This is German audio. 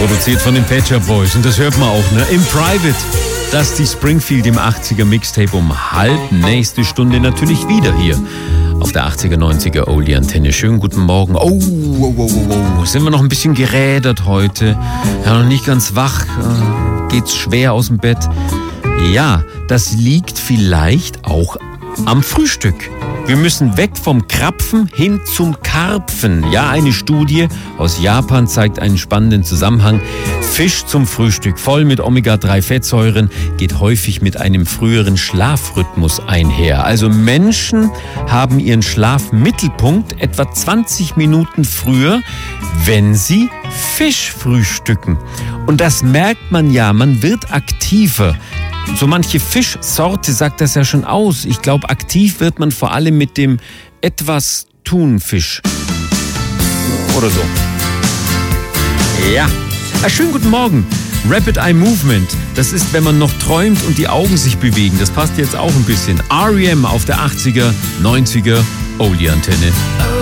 Produziert von den Pet Shop Boys. Und das hört man auch, ne? Im Private. Dusty Springfield im 80er Mixtape um halb. Nächste Stunde natürlich wieder hier auf der 80er, 90er Oldie Antenne. Schönen guten Morgen. Oh. Sind wir noch ein bisschen gerädert heute? Ja, noch nicht ganz wach. Geht's schwer aus dem Bett? Ja, das liegt vielleicht auch am Frühstück. Wir müssen weg vom Krapfen hin zum Karpfen. Ja, eine Studie aus Japan zeigt einen spannenden Zusammenhang. Fisch zum Frühstück, voll mit Omega-3-Fettsäuren, geht häufig mit einem früheren Schlafrhythmus einher. Also Menschen haben ihren Schlafmittelpunkt etwa 20 Minuten früher, wenn sie Fisch frühstücken. Und das merkt man ja, man wird aktiver. So manche Fischsorte sagt das ja schon aus. Ich glaube, aktiv wird man vor allem mit dem etwas Thunfisch. Oder so. Ja. Schönen guten Morgen. Rapid Eye Movement. Das ist, wenn man noch träumt und die Augen sich bewegen. Das passt jetzt auch ein bisschen. R.E.M. auf der 80er, 90er Oldie Antenne.